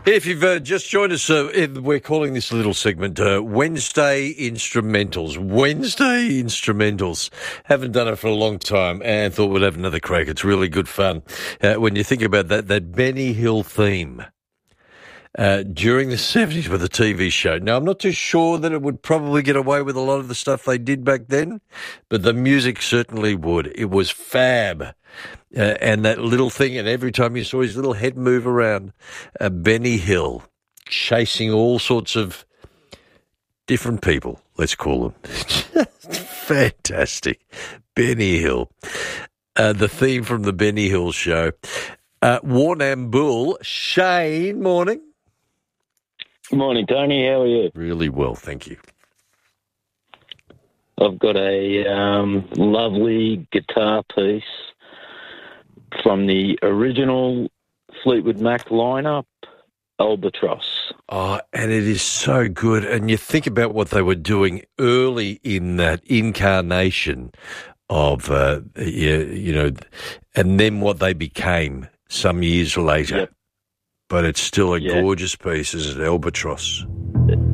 If you've just joined us, we're calling this little segment Wednesday Instrumentals. Wednesday Instrumentals. Haven't done it for a long time and thought we'd have another crack. It's really good fun. When you think about that Benny Hill theme during the 70s with a TV show. Now, I'm not too sure that it would probably get away with a lot of the stuff they did back then, but the music certainly would. It was fab. And that little thing, and every time you saw his little head move around, Benny Hill chasing all sorts of different people, let's call them. Just fantastic. Benny Hill. The theme from the Benny Hill show. Warrnambool. Shane, morning. Good morning, Tony. How are you? Really well, thank you. I've got a lovely guitar piece from the original Fleetwood Mac lineup, Albatross. Oh, and it is so good. And you think about what they were doing early in that incarnation of, and then what they became some years later. Yep. But it's still a gorgeous piece, isn't it? Albatross.